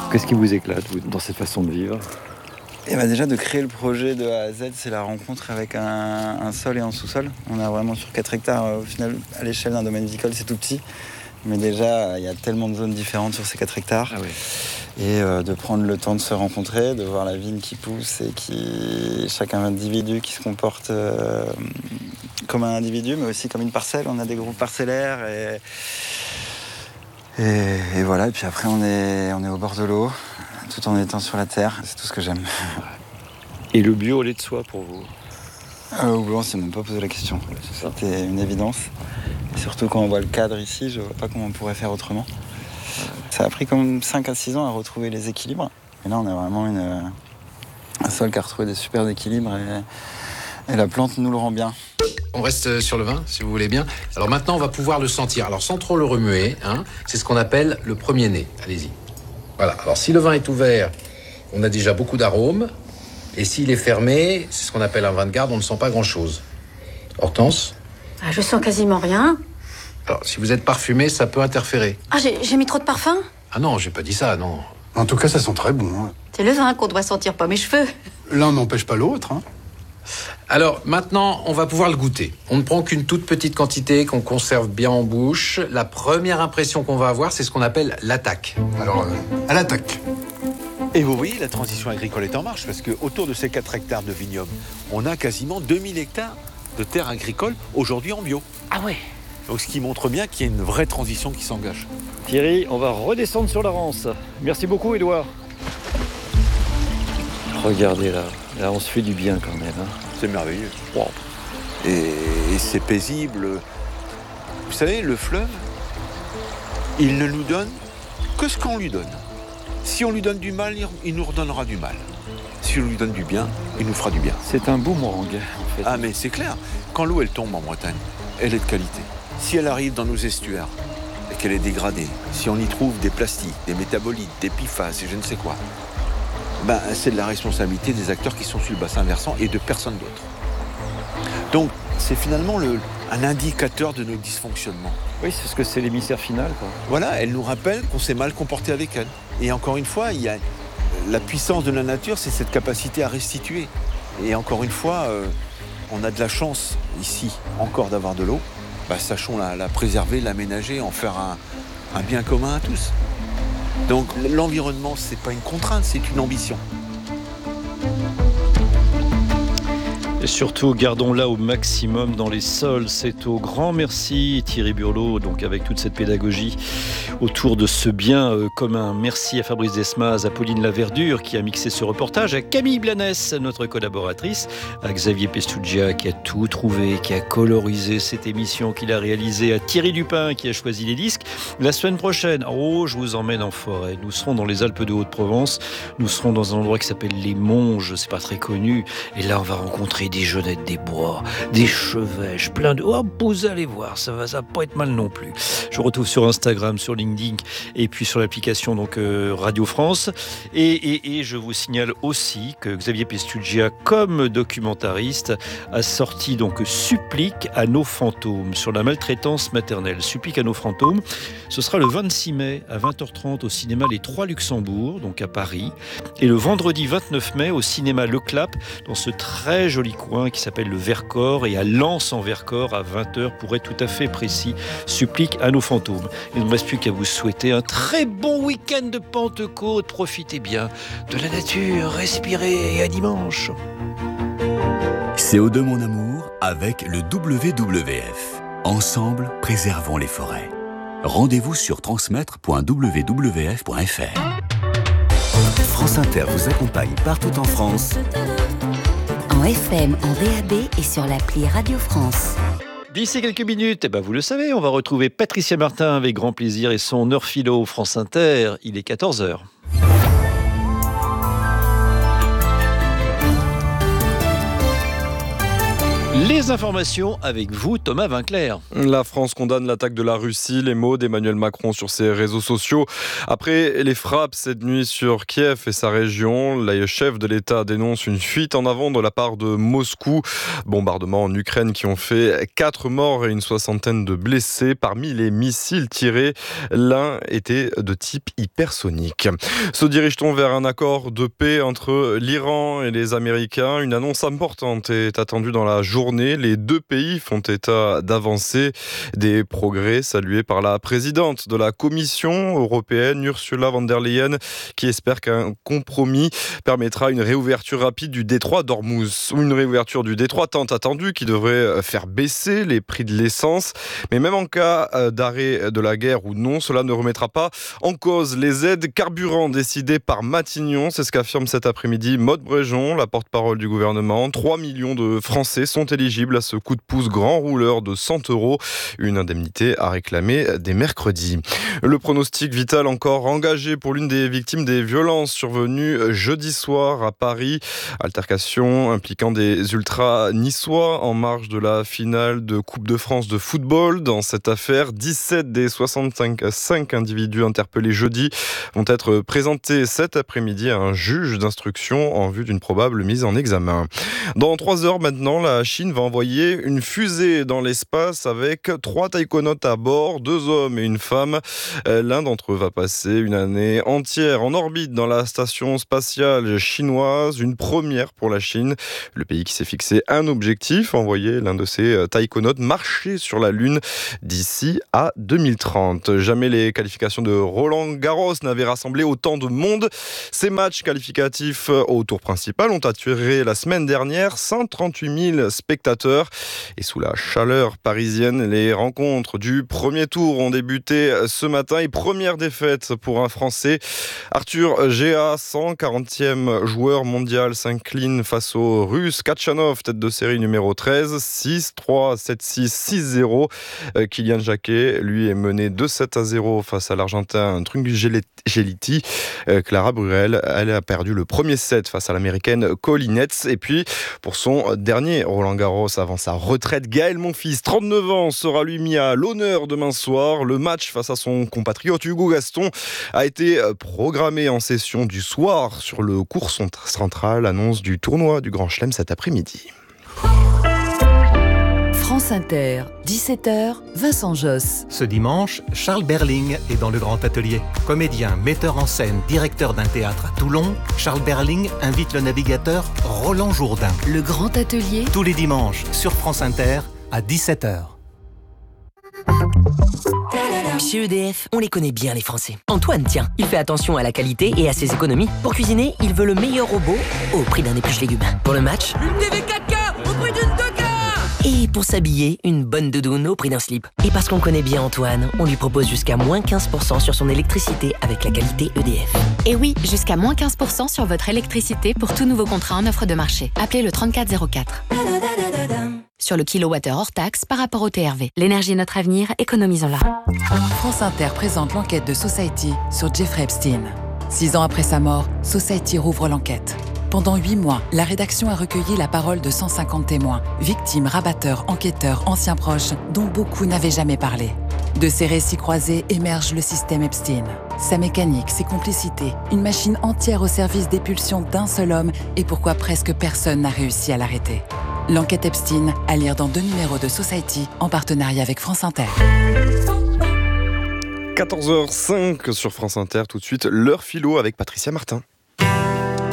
Qu'est-ce qui vous éclate, vous, dans cette façon de vivre ? Et déjà de créer le projet de A à Z, c'est la rencontre avec un sol et un sous-sol. On est vraiment sur 4 hectares. Au final, à l'échelle d'un domaine viticole, c'est tout petit. Mais déjà, il y a tellement de zones différentes sur ces 4 hectares. Ah oui. Et de prendre le temps de se rencontrer, de voir la vigne qui pousse et chaque individu qui se comporte comme un individu, mais aussi comme une parcelle. On a des groupes parcellaires et voilà. Et puis après, on est au bord de l'eau, tout en étant sur la terre. C'est tout ce que j'aime. Et le bio au lait de soie pour vous ? Au blanc, on s'est même pas posé la question. C'était une évidence. Et surtout quand on voit le cadre ici, je vois pas comment on pourrait faire autrement. Ça a pris comme 5 à 6 ans à retrouver les équilibres. Et là, on a vraiment un sol qui a retrouvé des super équilibres et la plante nous le rend bien. On reste sur le vin, si vous voulez bien. Alors maintenant, on va pouvoir le sentir. Alors sans trop le remuer, c'est ce qu'on appelle le premier nez. Allez-y. Voilà. Alors si le vin est ouvert, on a déjà beaucoup d'arômes. Et s'il est fermé, c'est ce qu'on appelle un vin de garde, on ne sent pas grand-chose. Hortense ? Je sens quasiment rien. Alors, si vous êtes parfumé, ça peut interférer. J'ai mis trop de parfum ? Ah non, j'ai pas dit ça, non. En tout cas, ça sent très bon. Hein. C'est le vin qu'on doit sentir, pas mes cheveux. L'un n'empêche pas l'autre. Hein. Alors, maintenant, on va pouvoir le goûter. On ne prend qu'une toute petite quantité qu'on conserve bien en bouche. La première impression qu'on va avoir, c'est ce qu'on appelle l'attaque. Alors, à l'attaque. Et vous voyez, la transition agricole est en marche, parce qu'autour de ces 4 hectares de vignobles, on a quasiment 2000 hectares de terres agricoles, aujourd'hui en bio. Ah ouais. Donc ce qui montre bien qu'il y a une vraie transition qui s'engage. Thierry, on va redescendre sur la Rance. Merci beaucoup, Édouard. Regardez là, on se fait du bien quand même. C'est merveilleux. Wow. Et c'est paisible. Vous savez, le fleuve, il ne nous donne que ce qu'on lui donne. Si on lui donne du mal, il nous redonnera du mal. Si on lui donne du bien, il nous fera du bien. C'est un boomerang, en fait. Ah mais c'est clair, quand l'eau elle tombe en Bretagne, elle est de qualité. Si elle arrive dans nos estuaires et qu'elle est dégradée, si on y trouve des plastiques, des métabolites, des PFAS et je ne sais quoi, c'est de la responsabilité des acteurs qui sont sur le bassin versant et de personne d'autre. Donc c'est finalement un indicateur de nos dysfonctionnements. Oui, c'est ce que c'est l'émissaire final, quoi. Voilà, elle nous rappelle qu'on s'est mal comporté avec elle. Et encore une fois, il y a la puissance de la nature, c'est cette capacité à restituer. Et encore une fois, on a de la chance ici encore d'avoir de l'eau. Sachons la préserver, l'aménager, en faire un bien commun à tous. Donc l'environnement, c'est pas une contrainte, c'est une ambition. Et surtout, gardons-la au maximum dans les sols. C'est au grand merci Thierry Burlot, donc avec toute cette pédagogie autour de ce bien commun. Merci à Fabrice Desmas, à Pauline Laverdure qui a mixé ce reportage, à Camille Blanès, notre collaboratrice, à Xavier Pestugia qui a tout trouvé, qui a colorisé cette émission, qu'il a réalisée, à Thierry Dupin qui a choisi les disques. La semaine prochaine, je vous emmène en forêt. Nous serons dans les Alpes de Haute-Provence. Nous serons dans un endroit qui s'appelle les Monges, c'est pas très connu. Et là, on va rencontrer des genêtes des bois, des chevêches, plein de... vous allez voir, ça va pas être mal non plus. Je vous retrouve sur Instagram, sur LinkedIn et puis sur l'application donc Radio France. Et je vous signale aussi que Xavier Pestugia, comme documentariste, a sorti donc Supplique à nos fantômes sur la maltraitance maternelle. Supplique à nos fantômes, ce sera le 26 mai à 20h30 au cinéma Les Trois Luxembourg, donc à Paris. Et le vendredi 29 mai au cinéma Le Clap, dans ce très joli coin qui s'appelle le Vercors, et à Lens en Vercors à 20h pour être tout à fait précis. Supplique à nos fantômes. Il ne me reste plus qu'à vous souhaiter un très bon week-end de Pentecôte. Profitez bien de la nature, respirez et à dimanche. CO2 mon amour avec le WWF. Ensemble, préservons les forêts. Rendez-vous sur transmettre.wwf.fr. France Inter vous accompagne partout en France. En FM, en DAB et sur l'appli Radio France. D'ici quelques minutes, vous le savez, on va retrouver Patricia Martin avec grand plaisir et son heure philo France Inter. Il est 14h. Les informations avec vous, Thomas Vinclair. La France condamne l'attaque de la Russie, les mots d'Emmanuel Macron sur ses réseaux sociaux. Après les frappes cette nuit sur Kiev et sa région, le chef de l'État dénonce une fuite en avant de la part de Moscou. Bombardements en Ukraine qui ont fait 4 morts et une soixantaine de blessés. Parmi les missiles tirés, l'un était de type hypersonique. Se dirige-t-on vers un accord de paix entre l'Iran et les Américains ? Une annonce importante est attendue dans la journée. Les deux pays font état d'avancées, des progrès salués par la présidente de la Commission européenne, Ursula von der Leyen, qui espère qu'un compromis permettra une réouverture rapide du détroit d'Ormuz. Une réouverture du détroit tant attendue qui devrait faire baisser les prix de l'essence. Mais même en cas d'arrêt de la guerre ou non, cela ne remettra pas en cause les aides carburant décidées par Matignon. C'est ce qu'affirme cet après-midi Maude Bréjon, la porte-parole du gouvernement. 3 millions de Français sont éligible à ce coup de pouce grand rouleur de 100 €, une indemnité à réclamer dès mercredi. Le pronostic vital encore engagé pour l'une des victimes des violences survenues jeudi soir à Paris. Altercation impliquant des ultras niçois en marge de la finale de Coupe de France de football. Dans cette affaire, 17 des 65 individus interpellés jeudi vont être présentés cet après-midi à un juge d'instruction en vue d'une probable mise en examen. Dans 3 heures maintenant, la Chine va envoyer une fusée dans l'espace avec 3 taïkonautes à bord, 2 hommes et une femme. L'un d'entre eux va passer une année entière en orbite dans la station spatiale chinoise, une première pour la Chine. Le pays qui s'est fixé un objectif, envoyer l'un de ses taïkonautes marcher sur la Lune d'ici à 2030. Jamais les qualifications de Roland-Garros n'avaient rassemblé autant de monde. Ces matchs qualificatifs au tour principal ont attiré la semaine dernière 138 000 spectateurs. Et sous la chaleur parisienne, les rencontres du premier tour ont débuté ce matin. Et première défaite pour un Français. Arthur Géa, 140e joueur mondial, s'incline face au Russe Kachanov, tête de série numéro 13, 6-3, 7-6, 6-0. Kylian Jacquet, lui, est mené 2-7-0 face à l'Argentin Trungeliti. Clara Burel, elle a perdu le premier set face à l'Américaine Collinetz. Et puis, pour son dernier Roland-Garros avant sa retraite, Gaël Monfils, 39 ans, sera lui mis à l'honneur demain soir. Le match face à son compatriote Hugo Gaston a été programmé en session du soir sur le court central, annonce du tournoi du Grand Chelem cet après-midi. France Inter, 17h, Vincent Josse. Ce dimanche, Charles Berling est dans le Grand Atelier. Comédien, metteur en scène, directeur d'un théâtre à Toulon, Charles Berling invite le navigateur Roland Jourdain. Le Grand Atelier, tous les dimanches sur France Inter à 17h. Chez EDF, on les connaît bien les Français. Antoine, tiens, il fait attention à la qualité et à ses économies. Pour cuisiner, il veut le meilleur robot au prix d'un épluche-légumes. Pour le match, une TV 4K au prix d'une 2K. Et pour s'habiller, une bonne doudoune au prix d'un slip. Et parce qu'on connaît bien Antoine, on lui propose jusqu'à moins 15% sur son électricité avec la qualité EDF. Et oui, jusqu'à moins 15% sur votre électricité pour tout nouveau contrat en offre de marché. Appelez le 3404. Sur le kilowattheure hors taxe par rapport au TRV. L'énergie est notre avenir, économisons-la. France Inter présente l'enquête de Society sur Jeffrey Epstein. 6 ans après sa mort, Society rouvre l'enquête. Pendant 8 mois, la rédaction a recueilli la parole de 150 témoins, victimes, rabatteurs, enquêteurs, anciens proches, dont beaucoup n'avaient jamais parlé. De ces récits croisés émerge le système Epstein. Sa mécanique, ses complicités, une machine entière au service des pulsions d'un seul homme et pourquoi presque personne n'a réussi à l'arrêter. L'enquête Epstein, à lire dans 2 numéros de Society, en partenariat avec France Inter. 14h05 sur France Inter, tout de suite, l'heure philo avec Patricia Martin.